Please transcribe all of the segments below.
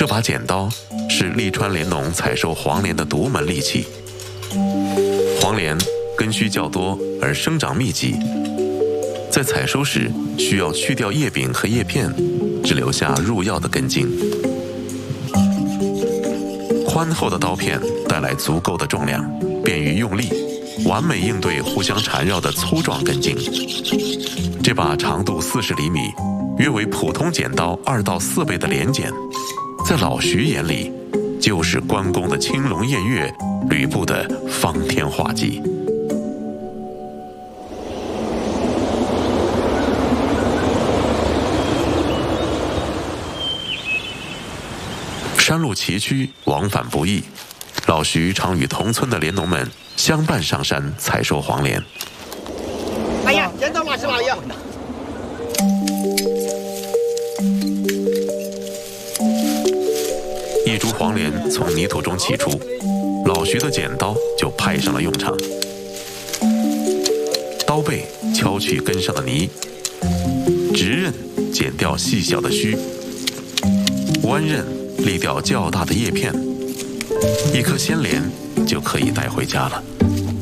这把剪刀是利川莲农采收黄连的独门利器。黄连根须较多而生长密集，在采收时需要去掉叶柄和叶片，只留下入药的根茎。宽厚的刀片带来足够的重量，便于用力，完美应对互相缠绕的粗壮根茎。这把长度40厘米，约为普通剪刀2到4倍的连剪，在老徐眼里，就是关公的青龙偃月，吕布的方天画戟。山路崎岖，往返不易，老徐常与同村的莲农们相伴上山采收黄连。 哎呀，剪刀拿去哪里呀？ 一株黄连从泥土中起出，老徐的剪刀就派上了用场。刀背敲去根上的泥，直刃剪掉细小的须，弯刃砺掉较大的叶片，一颗鲜莲就可以带回家了。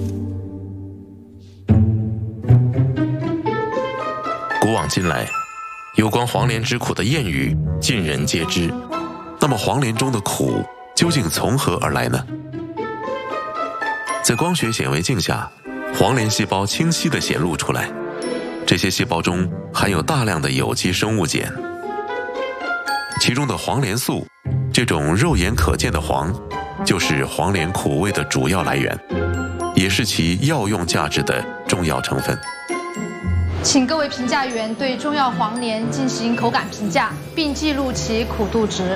古往今来，有关黄连之苦的谚语尽人皆知。那么黄连中的苦究竟从何而来呢？在光学显微镜下，黄连细胞清晰地显露出来，这些细胞中含有大量的有机生物碱，其中的黄连素，这种肉眼可见的黄，就是黄连苦味的主要来源，也是其药用价值的重要成分。 请各位评价员对中药黄连进行口感评价，并记录其苦度值。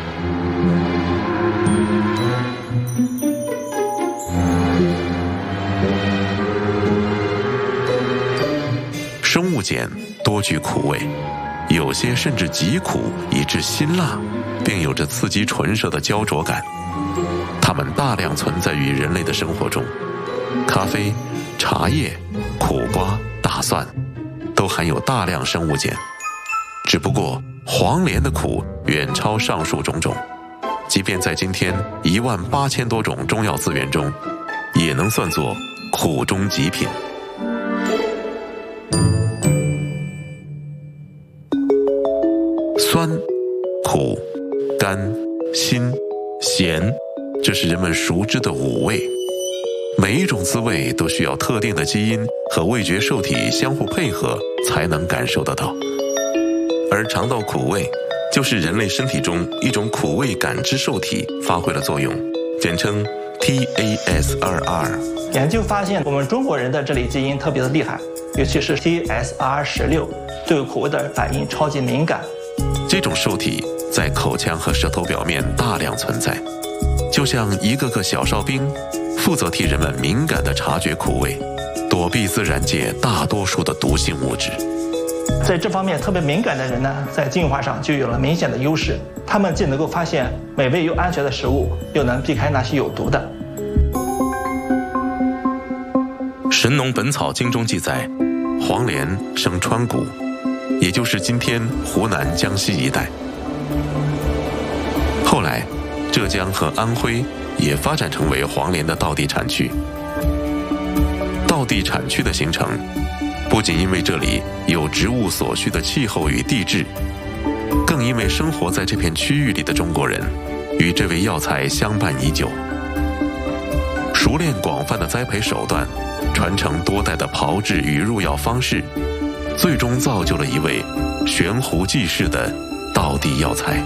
生物碱多具苦味，有些甚至极苦以致辛辣，并有着刺激唇舌的焦灼感。它们大量存在于人类的生活中，咖啡、茶叶、苦瓜、大蒜都含有大量生物碱。只不过黄连的苦远超上述种种，即便在今天18000多种中药资源中，也能算作苦中极品。酸、苦、甘、辛、咸，这是人们熟知的5味。每一种滋味都需要特定的基因和味觉受体相互配合才能感受得到。而肠道苦味就是人类身体中一种苦味感知受体发挥了作用，简称 TAS22。 研究发现，我们中国人的这类基因特别的厉害，尤其是 TSR16，对苦味的反应超级敏感。 这种受体在口腔和舌头表面大量存在，就像一个个小哨兵，负责替人们敏感地察觉苦味，躲避自然界大多数的毒性物质。 在这方面特别敏感的人呢，在进化上就有了明显的优势，他们既能够发现美味又安全的食物，又能避开那些有毒的。 《神农本草经》中记载，黄连生川谷，也就是今天湖南、江西一带。后来，浙江和安徽也发展成为黄连的道地产区。道地产区的形成，不仅因为这里有植物所需的气候与地质，更因为生活在这片区域里的中国人与这味药材相伴已久，熟练广泛的栽培手段，传承多代的炮制与入药方式，最终造就了一味悬壶济世的道地药材。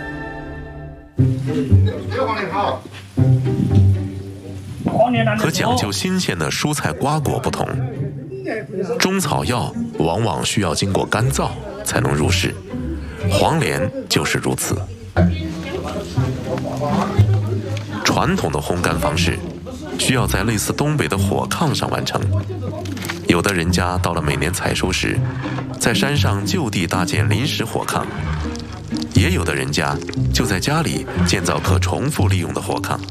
和讲究新鲜的蔬菜瓜果不同，中草药往往需要经过干燥才能入市，黄连就是如此。传统的烘干方式需要在类似东北的火炕上完成，有的人家到了每年采收时，在山上就地搭建临时火炕，也有的人家就在家里建造可重复利用的火炕。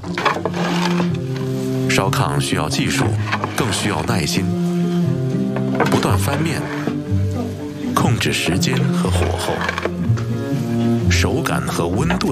烧炕需要技术，更需要耐心，不断翻面，控制时间和火候，手感和温度的